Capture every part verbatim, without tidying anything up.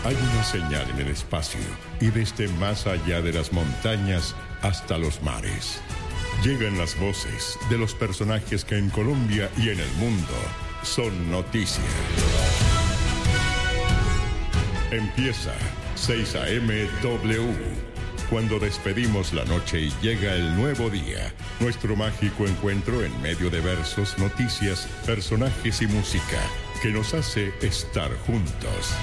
Hay una señal en el espacio y desde más allá de las montañas hasta los mares. Llegan las voces de los personajes que en Colombia y en el mundo son noticia. Empieza seis A M W. Cuando despedimos la noche y llega el nuevo día, nuestro mágico encuentro en medio de versos, noticias, personajes y música que nos hace estar juntos.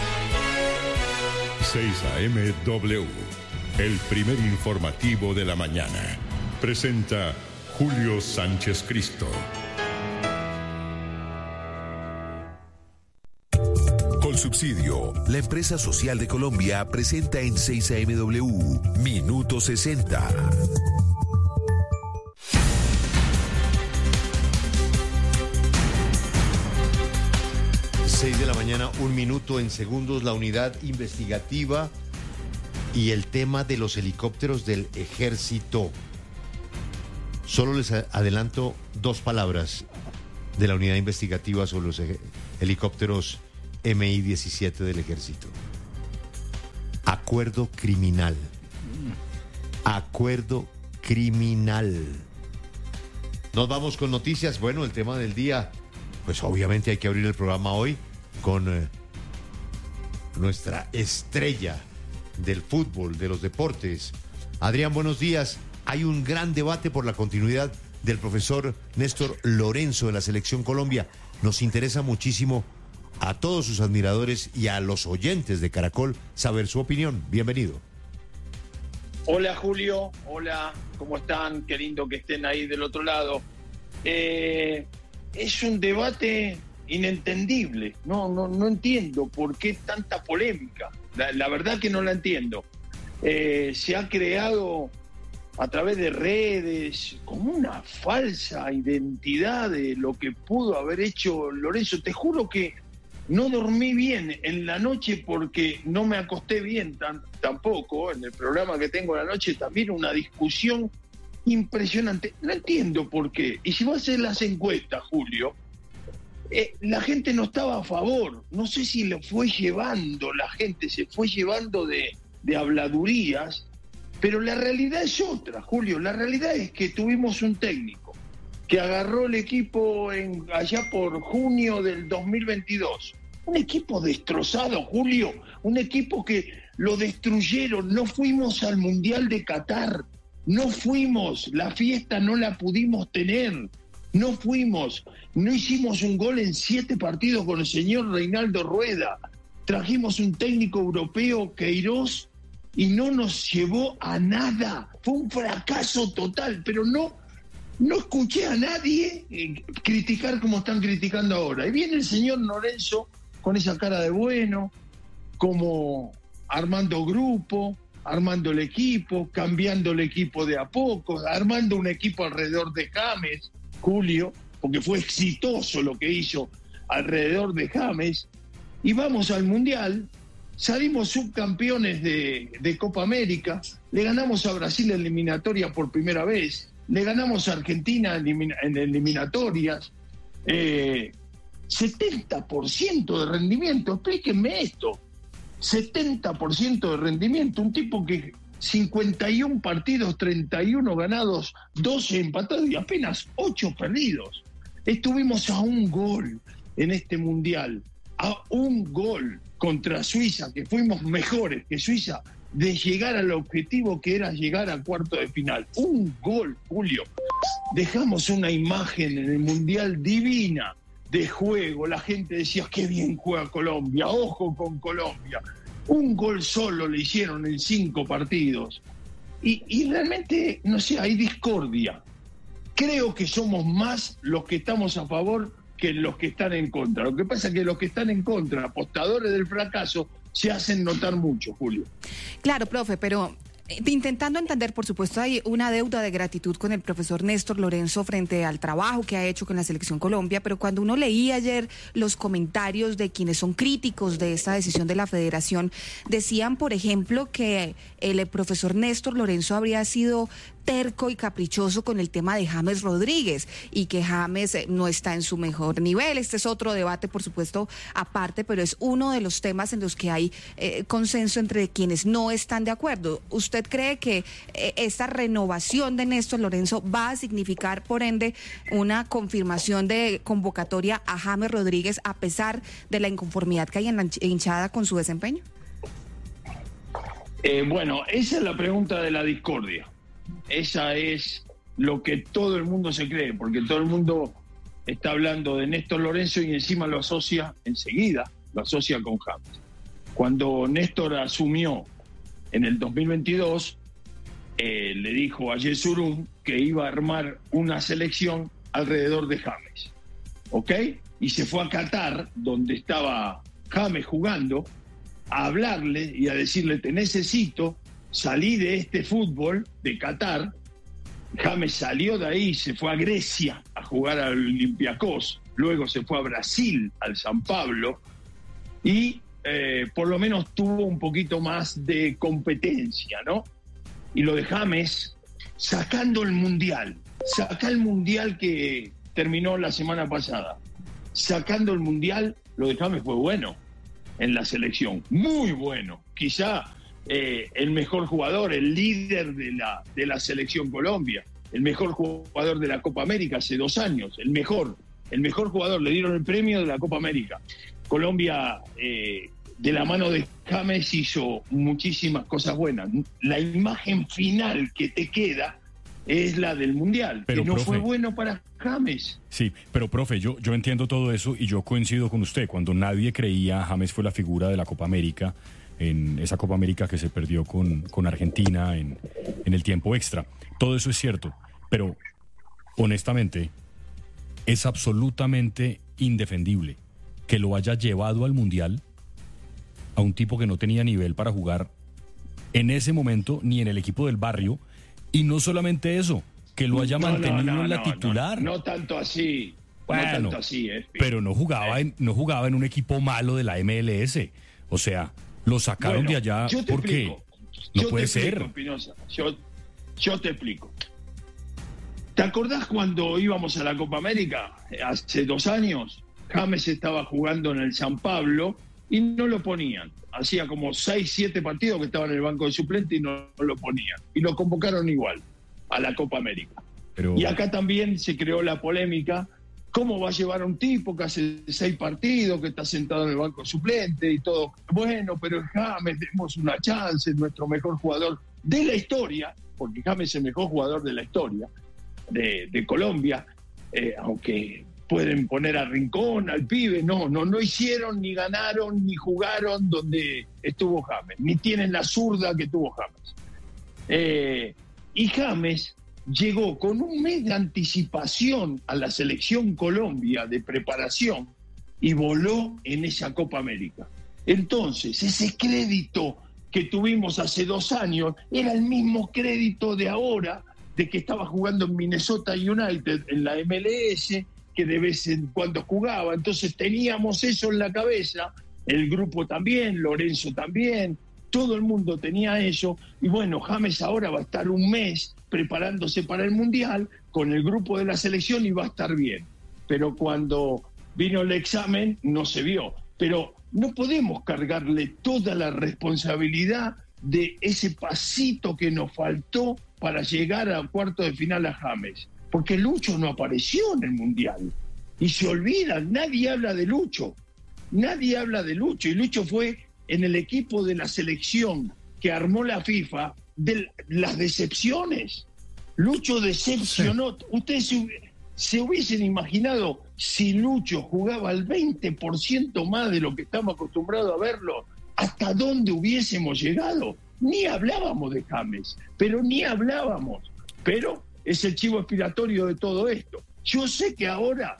seis A M W, el primer informativo de la mañana. Presenta Julio Sánchez Cristo. Subsidio. La empresa social de Colombia presenta en seis A M W Minuto sesenta. seis de la mañana, un minuto en segundos, la unidad investigativa y el tema de los helicópteros del ejército. Solo les adelanto dos palabras de la unidad investigativa sobre los helicópteros M I diecisiete del ejército. Acuerdo criminal. Acuerdo criminal. Nos vamos con noticias. Bueno, el tema del día, pues obviamente hay que abrir el programa hoy con eh, nuestra estrella del fútbol, de los deportes. Adrián, buenos días. Hay un gran debate por la continuidad del profesor Néstor Lorenzo en la Selección Colombia. Nos interesa muchísimo a todos sus admiradores y a los oyentes de Caracol saber su opinión. Bienvenido. Hola Julio, hola, ¿cómo están? Qué lindo que estén ahí del otro lado. Eh, es un debate inentendible, no, no, no entiendo por qué tanta polémica, la, la verdad que no la entiendo. Eh, se ha creado a través de redes como una falsa identidad de lo que pudo haber hecho Lorenzo. Te juro que no dormí bien en la noche porque no me acosté bien tan, tampoco. En el programa que tengo en la noche también una discusión impresionante. No entiendo por qué. Y si vos haces las encuestas, Julio, eh, la gente no estaba a favor. No sé si lo fue llevando la gente, se fue llevando de, de habladurías, pero la realidad es otra, Julio. La realidad es que tuvimos un técnico que agarró el equipo en, allá por junio del dos mil veintidós. Un equipo destrozado, Julio, un equipo que lo destruyeron. No fuimos al Mundial de Qatar, no fuimos, la fiesta no la pudimos tener, no fuimos, no hicimos un gol en siete partidos con el señor Reinaldo Rueda. Trajimos un técnico europeo, Queiroz, y no nos llevó a nada. Fue un fracaso total, pero no... No escuché a nadie eh, criticar como están criticando ahora. Y viene el señor Lorenzo con esa cara de bueno, como armando grupo, armando el equipo, cambiando el equipo de a poco, armando un equipo alrededor de James, Julio, porque fue exitoso lo que hizo alrededor de James. Y vamos al Mundial, salimos subcampeones de, de Copa América, le ganamos a Brasil en eliminatoria por primera vez. Le ganamos a Argentina en eliminatorias, eh, setenta por ciento de rendimiento, explíquenme esto, setenta por ciento de rendimiento, un tipo que cincuenta y uno partidos, treinta y uno ganados, doce empatados y apenas ocho perdidos. Estuvimos a un gol en este Mundial, a un gol contra Suiza, que fuimos mejores que Suiza, de llegar al objetivo que era llegar a cuarto de final. Un gol, Julio. Dejamos una imagen en el Mundial divina de juego. La gente decía, qué bien juega Colombia, ojo con Colombia. Un gol solo le hicieron en cinco partidos. Y, y realmente, no sé, hay discordia. Creo que somos más los que estamos a favor que los que están en contra. Lo que pasa es que los que están en contra, apostadores del fracaso, se hacen notar mucho, Julio. Claro, profe, pero intentando entender, por supuesto, hay una deuda de gratitud con el profesor Néstor Lorenzo frente al trabajo que ha hecho con la Selección Colombia, pero cuando uno leía ayer los comentarios de quienes son críticos de esta decisión de la Federación, decían, por ejemplo, que el profesor Néstor Lorenzo habría sido terco y caprichoso con el tema de James Rodríguez y que James eh, no está en su mejor nivel. Este es otro debate, por supuesto, aparte, pero es uno de los temas en los que hay eh, consenso entre quienes no están de acuerdo. ¿Usted cree que eh, esta renovación de Néstor Lorenzo va a significar, por ende, una confirmación de convocatoria a James Rodríguez a pesar de la inconformidad que hay en la hinchada con su desempeño? Eh, bueno, esa es la pregunta de la discordia. Esa es lo que todo el mundo se cree, porque todo el mundo está hablando de Néstor Lorenzo y encima lo asocia enseguida, lo asocia con James. Cuando Néstor asumió en el dos mil veintidós, eh, le dijo a Yesurún que iba a armar una selección alrededor de James, ¿ok? Y se fue a Qatar, donde estaba James jugando, a hablarle y a decirle: te necesito, salí de este fútbol de Qatar. James salió de ahí, se fue a Grecia a jugar al Olympiacos, luego se fue a Brasil, al San Pablo, y eh, por lo menos tuvo un poquito más de competencia, ¿no? Y lo de James, sacando el Mundial, saca el Mundial que terminó la semana pasada, sacando el Mundial, lo de James fue bueno en la selección, muy bueno, quizá eh, el mejor jugador, el líder de la, de la selección Colombia, el mejor jugador de la Copa América hace dos años, el mejor, el mejor jugador, le dieron el premio de la Copa América. Colombia, eh, de la mano de James, hizo muchísimas cosas buenas. La imagen final que te queda es la del Mundial, pero, que no profe, fue bueno para James. Sí, pero profe, yo, yo entiendo todo eso y yo coincido con usted. Cuando nadie creía, James fue la figura de la Copa América, en esa Copa América que se perdió con, con Argentina en, en el tiempo extra. Todo eso es cierto, pero honestamente es absolutamente indefendible que lo haya llevado al Mundial a un tipo que no tenía nivel para jugar en ese momento ni en el equipo del barrio. Y no solamente eso, que lo haya no, mantenido no, no, en la no, titular. No, no tanto así, bueno, no tanto así. Eh, pero no jugaba, en, no jugaba en un equipo malo de la M L S. O sea, lo sacaron bueno, de allá porque explico. no yo puede te explico, ser. Pinoza, yo, yo te explico. ¿Te acordás cuando íbamos a la Copa América hace dos años? James estaba jugando en el San Pablo y no lo ponían. Hacía como seis, siete partidos que estaba en el banco de suplente y no, no lo ponían. Y lo convocaron igual a la Copa América. Pero... Y acá también se creó la polémica. ¿Cómo va a llevar a un tipo que hace seis partidos, que está sentado en el banco de suplente y todo? Bueno, pero James, demos una chance, nuestro mejor jugador de la historia, porque James es el mejor jugador de la historia de, de Colombia, eh, aunque... pueden poner a Rincón, al pibe, no, no, no hicieron, ni ganaron, ni jugaron donde estuvo James, ni tienen la zurda que tuvo James. Eh, y James llegó con un mes de anticipación a la selección Colombia de preparación y voló en esa Copa América. Entonces, ese crédito que tuvimos hace dos años era el mismo crédito de ahora, de que estaba jugando en Minnesota United, en la M L S, que de vez en cuando jugaba. Entonces teníamos eso en la cabeza, el grupo también, Lorenzo también, todo el mundo tenía eso. Y bueno, James ahora va a estar un mes preparándose para el Mundial con el grupo de la selección y va a estar bien. Pero cuando vino el examen no se vio. Pero no podemos cargarle toda la responsabilidad de ese pasito que nos faltó para llegar al cuarto de final a James. Porque Lucho no apareció en el Mundial. Y se olvidan, nadie habla de Lucho. Nadie habla de Lucho. Y Lucho fue en el equipo de la selección que armó la FIFA de las decepciones. Lucho decepcionó. Sí. Ustedes se, se hubiesen imaginado si Lucho jugaba al veinte por ciento más de lo que estamos acostumbrados a verlo, ¿hasta dónde hubiésemos llegado? Ni hablábamos de James, pero ni hablábamos. Pero es el chivo expiatorio de todo esto. Yo sé que ahora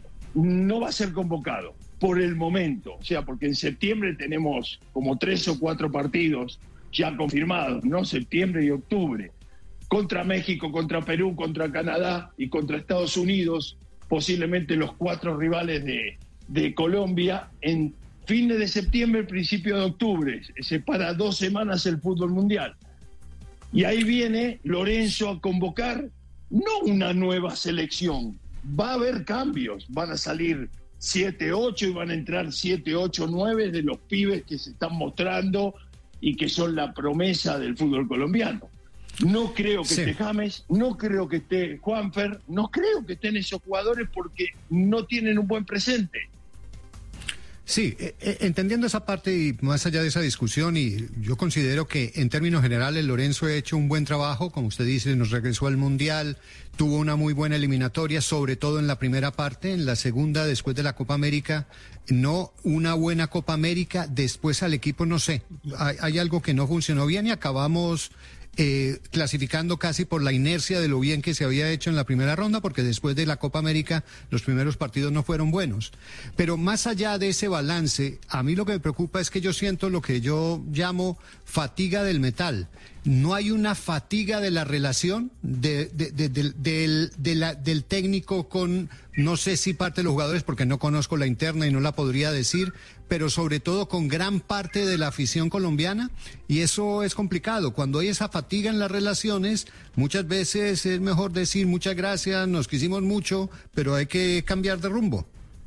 no va a ser convocado por el momento, o sea, porque en septiembre tenemos como tres o cuatro partidos ya confirmados, ¿no? Septiembre y octubre, contra México, contra Perú, contra Canadá y contra Estados Unidos, posiblemente los cuatro rivales de, de Colombia, en fines de septiembre, principio de octubre. Se para dos semanas el fútbol mundial. Y ahí viene Lorenzo a convocar no una nueva selección, va a haber cambios, van a salir siete, ocho y van a entrar siete, ocho, nueve de los pibes que se están mostrando y que son la promesa del fútbol colombiano. No creo que sí. esté James, no creo que esté Juanfer, no creo que estén esos jugadores porque no tienen un buen presente. Sí, eh, entendiendo esa parte y más allá de esa discusión, y yo considero que en términos generales Lorenzo ha hecho un buen trabajo, como usted dice, nos regresó al Mundial, tuvo una muy buena eliminatoria, sobre todo en la primera parte, en la segunda, después de la Copa América, no una buena Copa América, después al equipo, no sé, hay, hay algo que no funcionó bien y acabamos... Eh, clasificando casi por la inercia de lo bien que se había hecho en la primera ronda, porque después de la Copa América los primeros partidos no fueron buenos. Pero más allá de ese balance, a mí lo que me preocupa es que yo siento lo que yo llamo fatiga del metal. No hay una fatiga de la relación de, de, de, de, del, de la, del técnico con, no sé si parte de los jugadores, porque no conozco la interna y no la podría decir, pero sobre todo con gran parte de la afición colombiana, y eso es complicado. Cuando hay esa fatiga en las relaciones, muchas veces es mejor decir muchas gracias, nos quisimos mucho, pero hay que cambiar de rumbo.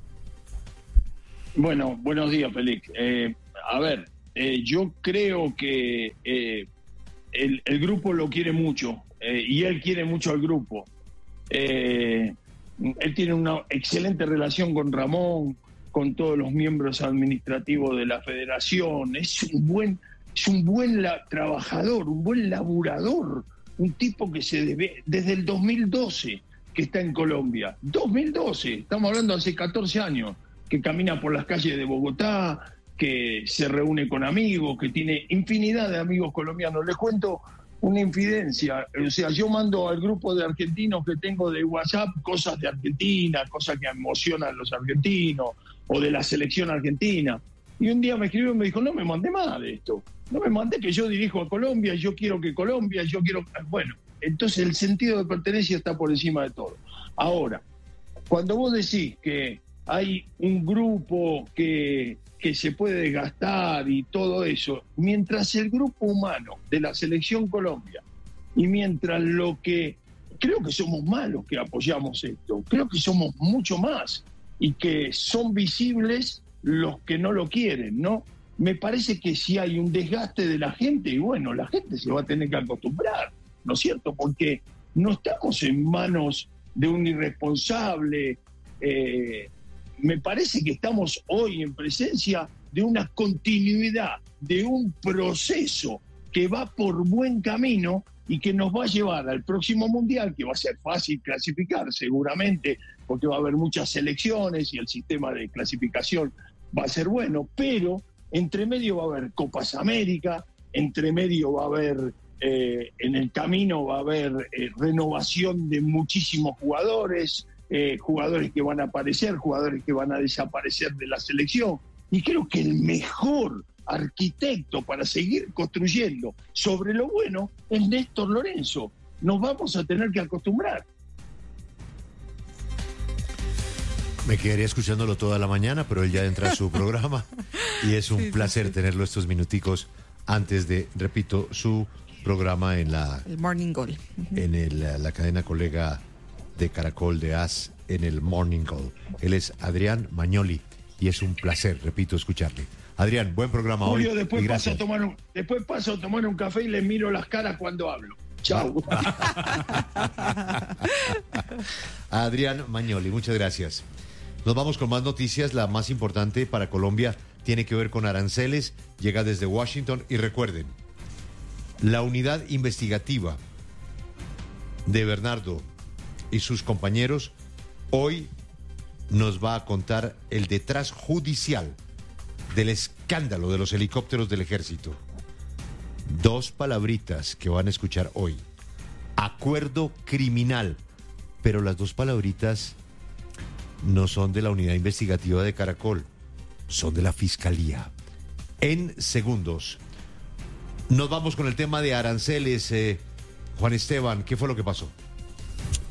Bueno, buenos días, Félix. Eh, a ver, eh, yo creo que eh, el, el grupo lo quiere mucho eh, y él quiere mucho al grupo. Eh, él tiene una excelente relación con Ramón, con todos los miembros administrativos de la federación. Es un buen, es un buen la, trabajador, un buen laburador, un tipo que se debe desde el dos mil doce que está en Colombia. dos mil doce, estamos hablando hace catorce años, que camina por las calles de Bogotá, que se reúne con amigos, que tiene infinidad de amigos colombianos. Les cuento una infidencia, o sea, yo mando al grupo de argentinos que tengo de WhatsApp cosas de Argentina, cosas que emocionan a los argentinos, o de la selección argentina. Y un día me escribió y me dijo, no me mandé más de esto, no me mandé que yo dirijo a Colombia, yo quiero que Colombia, yo quiero... Bueno, entonces el sentido de pertenencia está por encima de todo. Ahora, cuando vos decís que hay un grupo que, que se puede desgastar y todo eso, mientras el grupo humano de la selección Colombia y mientras lo que... Creo que somos malos que apoyamos esto, creo que somos mucho más y que son visibles los que no lo quieren, ¿no? Me parece que si hay un desgaste de la gente, y bueno, la gente se va a tener que acostumbrar, ¿no es cierto? Porque no estamos en manos de un irresponsable. Eh, me parece que estamos hoy en presencia de una continuidad, de un proceso que va por buen camino y que nos va a llevar al próximo Mundial, que va a ser fácil clasificar seguramente, porque va a haber muchas selecciones y el sistema de clasificación va a ser bueno, pero entre medio va a haber Copas América, entre medio va a haber, eh, en el camino va a haber eh, renovación de muchísimos jugadores, eh, jugadores que van a aparecer, jugadores que van a desaparecer de la selección, y creo que el mejor arquitecto para seguir construyendo sobre lo bueno es Néstor Lorenzo. Nos vamos a tener que acostumbrar. Me quedaría escuchándolo toda la mañana, pero él ya entra a su programa y es un sí, placer sí, sí. tenerlo estos minuticos antes de, repito, su programa en la... El Morning Call. Uh-huh. En el, la cadena colega de Caracol de A S en el Morning Call. Él es Adrián Magnoli y es un placer, repito, escucharle. Adrián, buen programa Julio, hoy. Después paso, a tomar un, después paso a tomar un café y les miro las caras cuando hablo. Chao. Adrián Magnoli, muchas gracias. Nos vamos con más noticias. La más importante para Colombia tiene que ver con aranceles. Llega desde Washington y recuerden, la unidad investigativa de Bernardo y sus compañeros hoy nos va a contar el detrás judicial del escándalo de los helicópteros del ejército. Dos palabritas que van a escuchar hoy. Acuerdo criminal. Pero las dos palabritas no son de la unidad investigativa de Caracol, son de la Fiscalía. En segundos. Nos vamos con el tema de aranceles. Eh, Juan Esteban, ¿qué fue lo que pasó?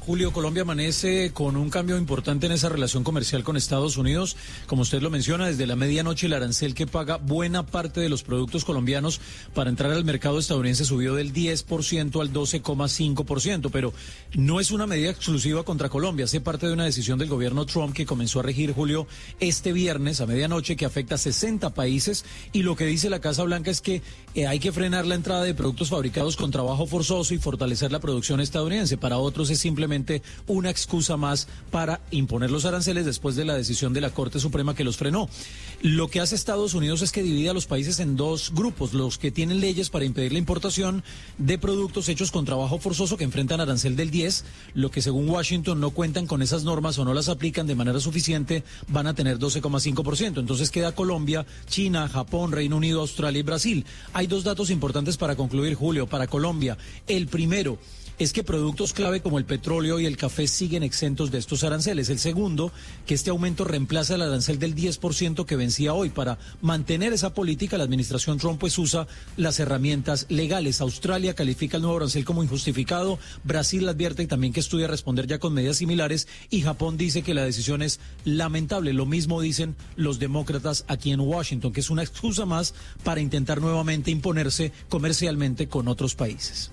Julio, Colombia amanece con un cambio importante en esa relación comercial con Estados Unidos. Como usted lo menciona, desde la medianoche el arancel que paga buena parte de los productos colombianos para entrar al mercado estadounidense subió del diez por ciento al doce coma cinco por ciento, pero no es una medida exclusiva contra Colombia, hace parte de una decisión del gobierno Trump que comenzó a regir, Julio, este viernes a medianoche, que afecta a sesenta países, y lo que dice la Casa Blanca es que eh, hay que frenar la entrada de productos fabricados con trabajo forzoso y fortalecer la producción estadounidense. Para otros es simplemente una excusa más para imponer los aranceles después de la decisión de la Corte Suprema que los frenó. Lo que hace Estados Unidos es que divide a los países en dos grupos: los que tienen leyes para impedir la importación de productos hechos con trabajo forzoso, que enfrentan arancel del diez, lo que según Washington no cuentan con esas normas o no las aplican de manera suficiente, van a tener doce coma cinco por ciento. Entonces queda Colombia, China, Japón, Reino Unido, Australia y Brasil. Hay dos datos importantes para concluir, Julio, para Colombia. El primero es que productos clave como el petróleo y el café siguen exentos de estos aranceles. El segundo, que este aumento reemplaza el arancel del diez por ciento que vencía hoy. Para mantener esa política, la administración Trump pues usa las herramientas legales. Australia califica el nuevo arancel como injustificado, Brasil advierte también que estudia responder ya con medidas similares, y Japón dice que la decisión es lamentable. Lo mismo dicen los demócratas aquí en Washington, que es una excusa más para intentar nuevamente imponerse comercialmente con otros países.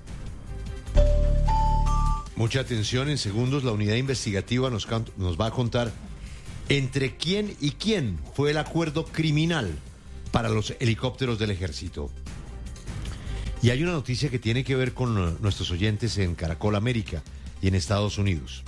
Mucha atención, en segundos la unidad investigativa nos, nos va a contar entre quién y quién fue el acuerdo criminal para los helicópteros del ejército. Y hay una noticia que tiene que ver con nuestros oyentes en Caracol América y en Estados Unidos.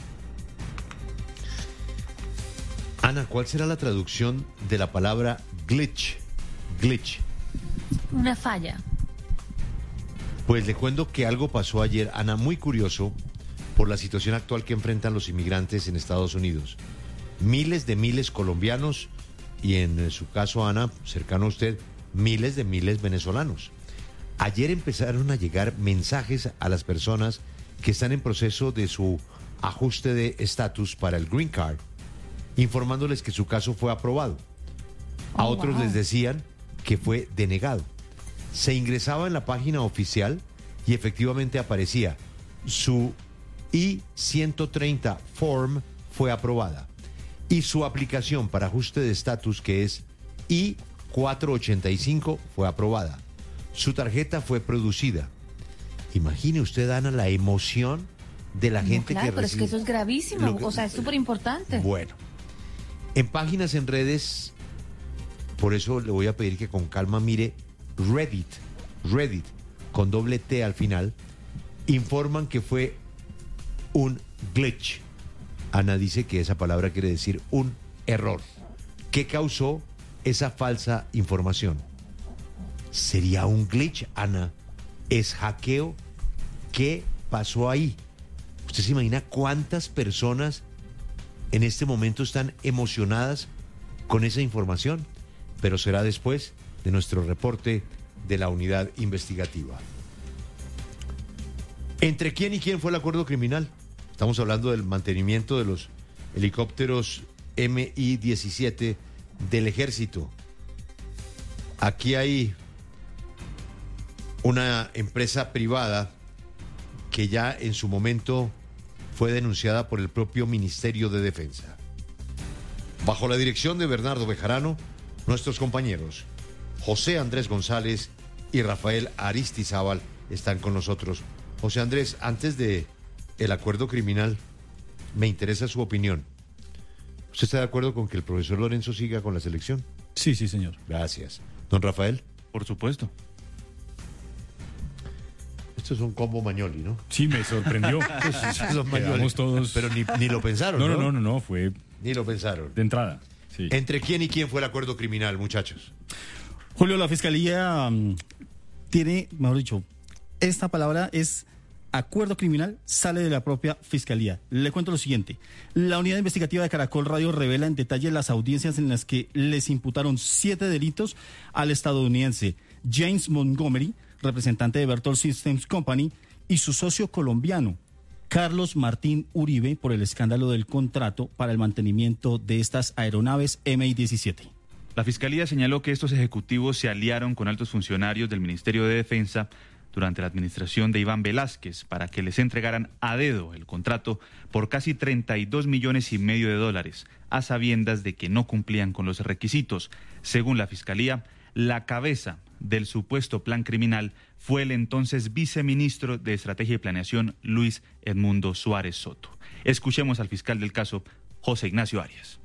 Ana, ¿cuál será la traducción de la palabra glitch? Glitch. Una falla. Pues le cuento que algo pasó ayer, Ana, muy curioso, por la situación actual que enfrentan los inmigrantes en Estados Unidos. Miles de miles colombianos y, en su caso, Ana, cercano a usted, miles de miles venezolanos. Ayer empezaron a llegar mensajes a las personas que están en proceso de su ajuste de estatus para el Green Card, informándoles que su caso fue aprobado. A Oh, otros wow. les decían que fue denegado. Se ingresaba en la página oficial y efectivamente aparecía: su I ciento treinta form fue aprobada y su aplicación para ajuste de estatus, que es I cuatrocientos ochenta y cinco, fue aprobada. Su tarjeta fue producida. Imagine usted, Ana, la emoción de la No, gente claro, que pero es recibe. que eso es gravísimo, Lo que- o sea, es súper importante. Bueno, en páginas en redes, por eso le voy a pedir que con calma mire Reddit, Reddit, con doble T al final, informan que fue un glitch. Ana dice que esa palabra quiere decir un error. ¿Qué causó esa falsa información? ¿Sería un glitch, Ana? ¿Es hackeo? ¿Qué pasó ahí? ¿Usted se imagina cuántas personas en este momento están emocionadas con esa información? Pero será después de nuestro reporte de la unidad investigativa. ¿Entre quién y quién fue el acuerdo criminal? Estamos hablando del mantenimiento de los helicópteros M I diecisiete del ejército. Aquí hay una empresa privada que ya en su momento fue denunciada por el propio Ministerio de Defensa. Bajo la dirección de Bernardo Bejarano, nuestros compañeros José Andrés González y Rafael Aristizábal están con nosotros. José Andrés, antes de el acuerdo criminal, me interesa su opinión. ¿Usted está de acuerdo con que el profesor Lorenzo siga con la selección? Sí, sí, señor. Gracias. Don Rafael. Por supuesto. Esto es un combo Magnoli, ¿no? Sí, me sorprendió. Son Magnoli. Quedamos todos... Pero ni, ni lo pensaron, No, ¿no? no, no, no, no, fue Ni lo pensaron. de entrada. Sí. ¿Entre quién y quién fue el acuerdo criminal, muchachos? Julio, la fiscalía um, tiene, mejor dicho, esta palabra es acuerdo criminal, sale de la propia fiscalía. Le cuento lo siguiente. La unidad investigativa de Caracol Radio revela en detalle las audiencias en las que les imputaron siete delitos al estadounidense James Montgomery, representante de Berthold Systems Company, y su socio colombiano, Carlos Martín Uribe, por el escándalo del contrato para el mantenimiento de estas aeronaves M I diecisiete. La Fiscalía señaló que estos ejecutivos se aliaron con altos funcionarios del Ministerio de Defensa durante la administración de Iván Velásquez para que les entregaran a dedo el contrato por casi treinta y dos millones y medio de dólares, a sabiendas de que no cumplían con los requisitos. Según la Fiscalía, la cabeza del supuesto plan criminal fue el entonces viceministro de Estrategia y Planeación, Luis Edmundo Suárez Soto. Escuchemos al fiscal del caso, José Ignacio Arias.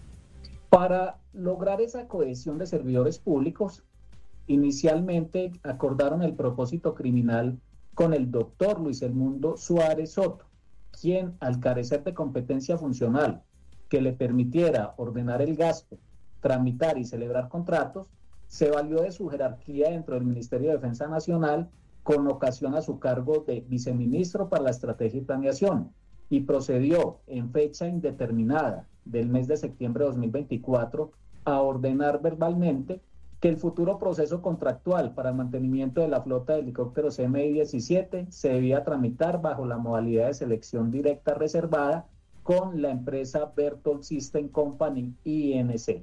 Para lograr esa cohesión de servidores públicos, inicialmente acordaron el propósito criminal con el doctor Luis Edmundo Suárez Soto, quien, al carecer de competencia funcional que le permitiera ordenar el gasto, tramitar y celebrar contratos, se valió de su jerarquía dentro del Ministerio de Defensa Nacional con ocasión a su cargo de viceministro para la Estrategia y Planeación y procedió en fecha indeterminada del mes de septiembre de dos mil veinticuatro a ordenar verbalmente que el futuro proceso contractual para el mantenimiento de la flota de helicópteros M I diecisiete se debía tramitar bajo la modalidad de selección directa reservada con la empresa Berthold System Company I N C.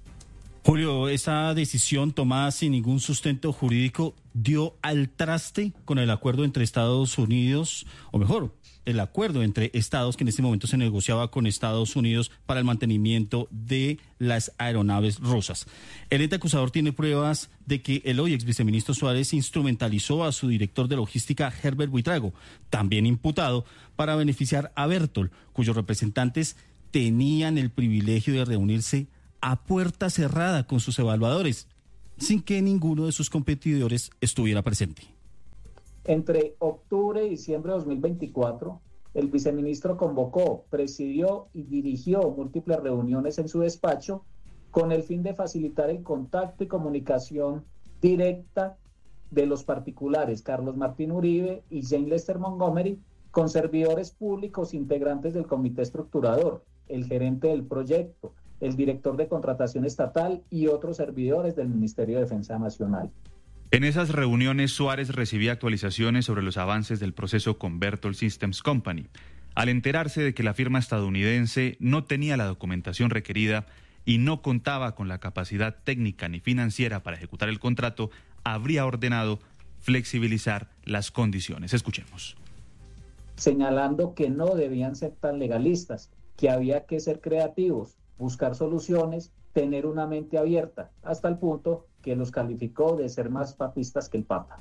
Julio, esa decisión tomada sin ningún sustento jurídico dio al traste con el acuerdo entre Estados Unidos, o mejor, el acuerdo entre estados que en este momento se negociaba con Estados Unidos para el mantenimiento de las aeronaves rusas. El ente acusador tiene pruebas de que el hoy ex viceministro Suárez instrumentalizó a su director de logística, Herbert Buitrago, también imputado, para beneficiar a Berthold, cuyos representantes tenían el privilegio de reunirse a puerta cerrada con sus evaluadores, sin que ninguno de sus competidores estuviera presente. Entre octubre y diciembre de dos mil veinticuatro, el viceministro convocó, presidió y dirigió múltiples reuniones en su despacho con el fin de facilitar el contacto y comunicación directa de los particulares Carlos Martín Uribe y Jane Lester Montgomery con servidores públicos integrantes del comité estructurador, el gerente del proyecto, el director de contratación estatal y otros servidores del Ministerio de Defensa Nacional. En esas reuniones, Suárez recibía actualizaciones sobre los avances del proceso con Berthold Systems Company. Al enterarse de que la firma estadounidense no tenía la documentación requerida y no contaba con la capacidad técnica ni financiera para ejecutar el contrato, habría ordenado flexibilizar las condiciones. Escuchemos. Señalando que no debían ser tan legalistas, que había que ser creativos, buscar soluciones, tener una mente abierta, hasta el punto que los calificó de ser más papistas que el Papa.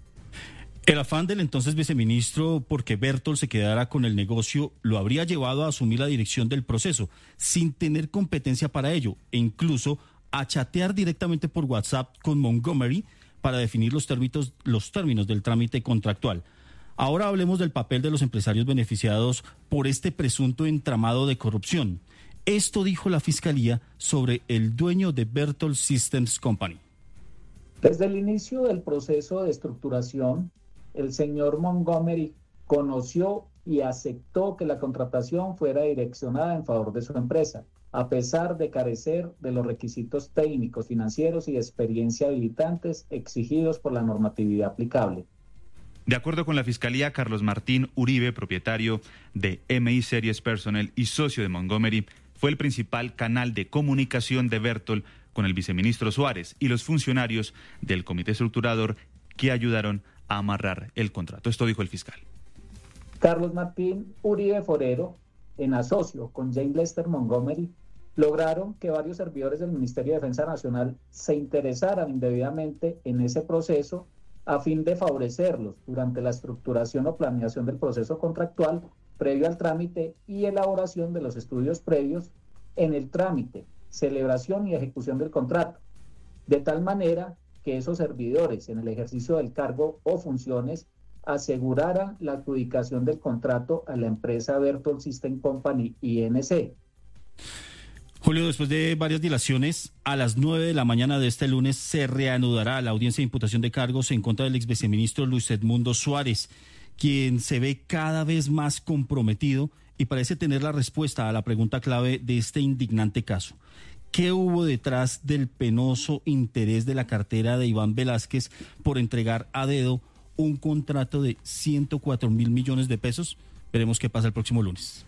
El afán del entonces viceministro porque Berthold se quedara con el negocio lo habría llevado a asumir la dirección del proceso, sin tener competencia para ello, e incluso a chatear directamente por WhatsApp con Montgomery para definir los términos, los términos del trámite contractual. Ahora hablemos del papel de los empresarios beneficiados por este presunto entramado de corrupción. Esto dijo la Fiscalía sobre el dueño de Berthold Systems Company. Desde el inicio del proceso de estructuración, el señor Montgomery conoció y aceptó que la contratación fuera direccionada en favor de su empresa, a pesar de carecer de los requisitos técnicos, financieros y de experiencia habilitantes exigidos por la normatividad aplicable. De acuerdo con la Fiscalía, Carlos Martín Uribe, propietario de M I Series Personnel y socio de Montgomery, fue el principal canal de comunicación de Berthold con el viceministro Suárez y los funcionarios del comité estructurador que ayudaron a amarrar el contrato. Esto dijo el fiscal. Carlos Martín Uribe Forero, en asocio con Jane Lester Montgomery, lograron que varios servidores del Ministerio de Defensa Nacional se interesaran indebidamente en ese proceso a fin de favorecerlos durante la estructuración o planeación del proceso contractual previo al trámite y elaboración de los estudios previos en el trámite, celebración y ejecución del contrato, de tal manera que esos servidores en el ejercicio del cargo o funciones aseguraran la adjudicación del contrato a la empresa Berthold System Company I N C. Julio, después de varias dilaciones, a las nueve de la mañana de este lunes se reanudará la audiencia de imputación de cargos en contra del ex viceministro Luis Edmundo Suárez, quien se ve cada vez más comprometido y parece tener la respuesta a la pregunta clave de este indignante caso. ¿Qué hubo detrás del penoso interés de la cartera de Iván Velásquez por entregar a dedo un contrato de ciento cuatro mil millones de pesos? Veremos qué pasa el próximo lunes.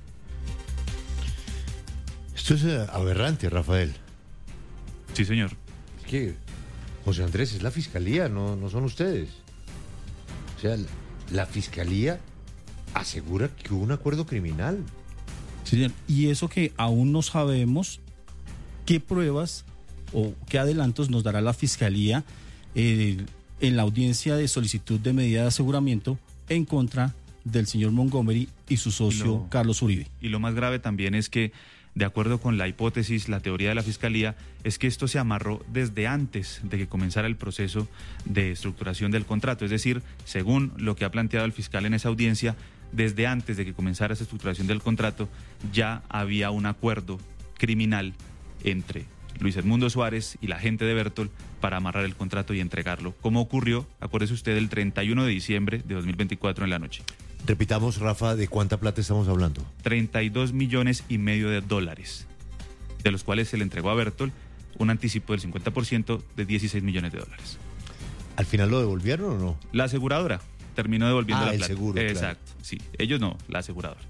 Esto es uh, aberrante, Rafael. Sí, señor. Es que, José Andrés, es la Fiscalía, no, no son ustedes. O sea, la fiscalía asegura que hubo un acuerdo criminal. Sí, señor. Y eso que aún no sabemos qué pruebas o qué adelantos nos dará la fiscalía eh, en la audiencia de solicitud de medida de aseguramiento en contra del señor Montgomery y su socio Y lo- Carlos Uribe. Y lo más grave también es que, de acuerdo con la hipótesis, la teoría de la Fiscalía, es que esto se amarró desde antes de que comenzara el proceso de estructuración del contrato. Es decir, según lo que ha planteado el fiscal en esa audiencia, desde antes de que comenzara esa estructuración del contrato, ya había un acuerdo criminal entre Luis Edmundo Suárez y la gente de Bertol para amarrar el contrato y entregarlo, como ocurrió, acuérdese usted, el treinta y uno de diciembre de dos mil veinticuatro en la noche. Repitamos, Rafa, ¿de cuánta plata estamos hablando? treinta y dos millones y medio de dólares, de los cuales se le entregó a Bertol un anticipo del cincuenta por ciento de dieciséis millones de dólares. ¿Al final lo devolvieron o no? La aseguradora terminó devolviendo Ah, la el plata. seguro, claro. Exacto, sí. Ellos no, la aseguradora.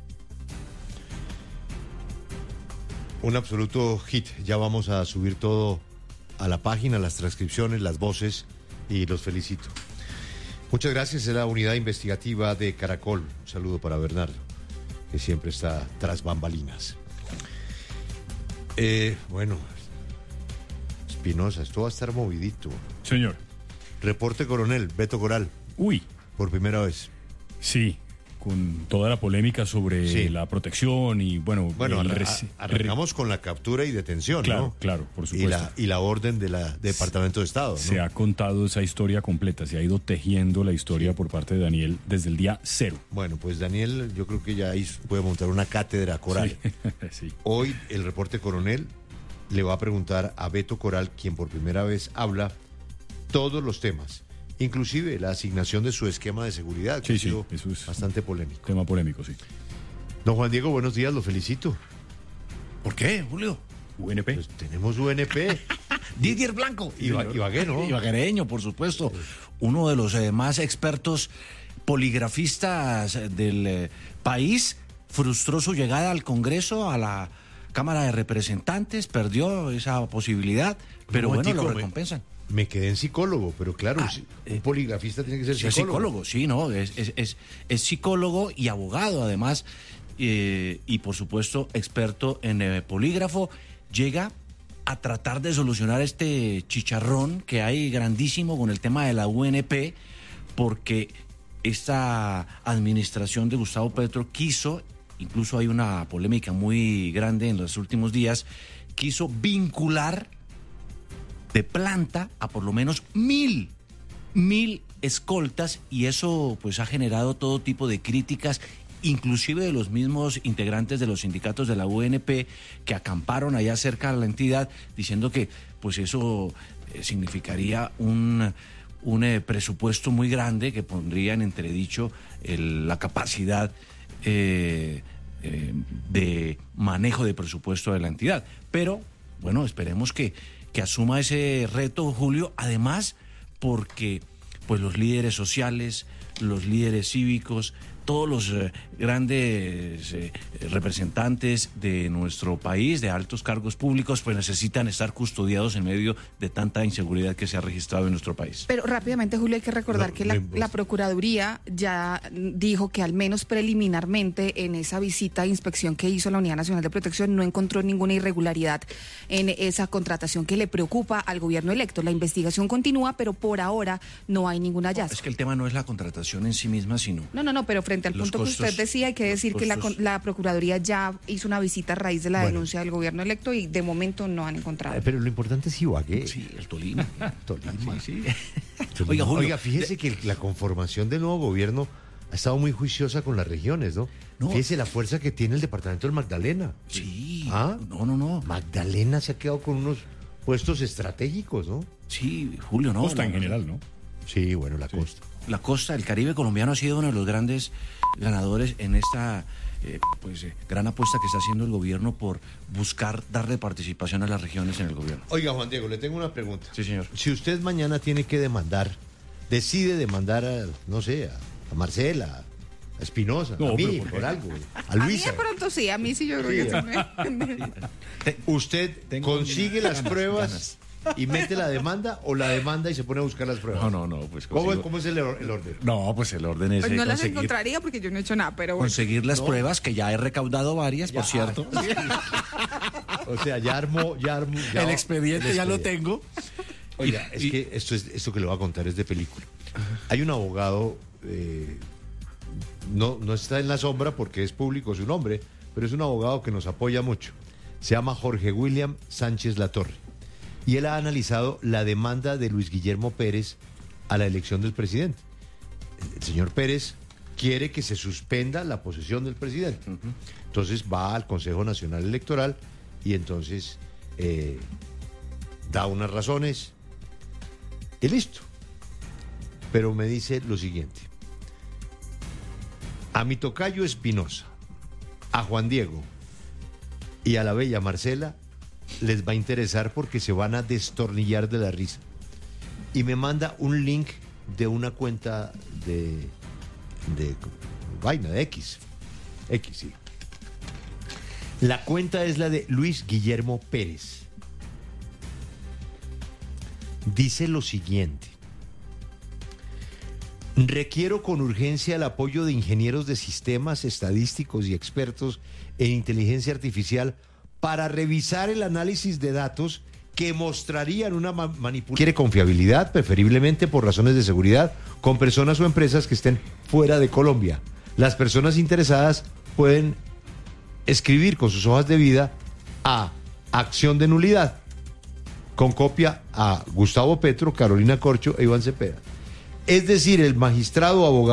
Un absoluto hit. Ya vamos a subir todo a la página, las transcripciones, las voces, y los felicito. Muchas gracias. Es la unidad investigativa de Caracol. Un saludo para Bernardo, que siempre está tras bambalinas. Eh, bueno, Espinosa, esto va a estar movidito. Señor. Reporte coronel, Beto Coral. Uy. Por primera vez. Sí, con toda la polémica sobre Sí. la protección y bueno... Bueno, el arra- reci- arrancamos con la captura y detención, Claro, ¿no? claro, por Y supuesto. la, y la orden del Departamento de Estado, ¿no? Se ha contado esa historia completa, se ha ido tejiendo la historia por parte de Daniel desde el día cero. Bueno, pues Daniel, yo creo que ya ahí puede montar una cátedra coral. Sí, sí. Hoy el reporte coronel le va a preguntar a Beto Coral, quien por primera vez habla todos los temas, inclusive la asignación de su esquema de seguridad, que Sí, ha sí, sido eso es bastante polémico. tema polémico, sí. Don Juan Diego, buenos días, lo felicito. ¿Por qué, Julio? U N P. Pues tenemos U N P. Didier Blanco. Iba- Ibagué, ¿no? Ibaguereño, por supuesto. Uno de los eh, más expertos poligrafistas eh, del eh, país. Frustró su llegada al Congreso, a la Cámara de Representantes, perdió esa posibilidad, pero Un bueno, lo momentico, me- recompensan. Me quedé en psicólogo, pero claro, Ah, si- eh, un poligrafista tiene que ser Sí, es psicólogo. psicólogo, sí, ¿no? Es, es, es, es psicólogo y abogado, además, eh, y por supuesto, experto en eh, polígrafo. Llega a tratar de solucionar este chicharrón que hay grandísimo con el tema de la U N P, porque esta administración de Gustavo Petro quiso, incluso hay una polémica muy grande en los últimos días, quiso vincular de planta a por lo menos mil, mil escoltas, y eso pues ha generado todo tipo de críticas, inclusive de los mismos integrantes de los sindicatos de la U N P que acamparon allá cerca de la entidad, diciendo que pues eso eh, significaría un, un eh, presupuesto muy grande que pondría en entredicho el- la capacidad eh, eh, de manejo de presupuesto de la entidad. Pero bueno, esperemos que que asuma ese reto, Julio, además porque pues los líderes sociales, los líderes cívicos, todos los eh, grandes eh, representantes de nuestro país, de altos cargos públicos, pues necesitan estar custodiados en medio de tanta inseguridad que se ha registrado en nuestro país. Pero rápidamente, Julio, hay que recordar No, que la, me- la Procuraduría ya dijo que al menos preliminarmente en esa visita de inspección que hizo la Unidad Nacional de Protección no encontró ninguna irregularidad en esa contratación que le preocupa al gobierno electo. La investigación continúa, pero por ahora no hay ningún hallazgo. Es que el tema no es la contratación en sí misma, sino... No, no, no, pero frente al Los punto que costos- usted decía, hay que decir los que la, costos. con- la Procuraduría ya hizo una visita a raíz de la Bueno. denuncia del gobierno electo y de momento no han encontrado. Eh, Pero lo importante es Ibagué. Sí, el Tolima. Tolima. Sí, Tolima. Oiga, Julio, Oiga, fíjese que la conformación del nuevo gobierno ha estado muy juiciosa con las regiones, ¿no? No. Fíjese la fuerza que tiene el departamento del Magdalena. Sí. ¿Ah? No, no, no. Magdalena se ha quedado con unos puestos estratégicos, ¿no? Sí, Julio, no. Costa en la- general, ¿no? Sí, bueno, la costa. La costa, el Caribe colombiano ha sido uno de los grandes ganadores en esta eh, pues eh, gran apuesta que está haciendo el gobierno por buscar darle participación a las regiones en el gobierno. Oiga, Juan Diego, le tengo una pregunta. Sí, señor. Si usted mañana tiene que demandar, decide demandar a, no sé, a, a Marcela, a Espinosa, No, a mí, pero ¿por por, qué? algo, a A mí Luisa. de pronto sí, a mí sí yo creo Sí. que sí me- Usted Tengo consigue las ganas, pruebas ganas. y mete la demanda o la demanda y se pone a buscar las pruebas? No, no, no. Pues ¿Cómo, consigo- ¿Cómo es el, or- el orden? No, pues el orden es Pues eh, no las conseguir, encontraría porque yo no he hecho nada, pero bueno. conseguir las No. pruebas, que ya he recaudado varias, por Ya. cierto. O sea, ya armó, ya armó. ya- el expediente el ya lo expediente. tengo. Oiga, es Y- que esto, es, esto que le voy a contar es de película. Hay un abogado, eh, no, no está en la sombra porque es público su nombre, pero es un abogado que nos apoya mucho. Se llama Jorge William Sánchez Latorre. Y él ha analizado la demanda de Luis Guillermo Pérez a la elección del presidente. El señor Pérez quiere que se suspenda la posesión del presidente. Entonces va al Consejo Nacional Electoral y entonces eh, da unas razones y listo. Pero me dice lo siguiente: a mi tocayo Espinosa, a Juan Diego y a la bella Marcela les va a interesar porque se van a destornillar de la risa. Y me manda un link de una cuenta de, de vaina, de X. X, sí. La cuenta es la de Luis Guillermo Pérez. Dice lo siguiente: requiero con urgencia el apoyo de ingenieros de sistemas estadísticos y expertos en inteligencia artificial para revisar el análisis de datos que mostrarían una ma- manipulación. Quiere confiabilidad, preferiblemente por razones de seguridad, con personas o empresas que estén fuera de Colombia. Las personas interesadas pueden escribir con sus hojas de vida a acción de nulidad, con copia a Gustavo Petro, Carolina Corcho e Iván Cepeda. Es decir, el magistrado abogado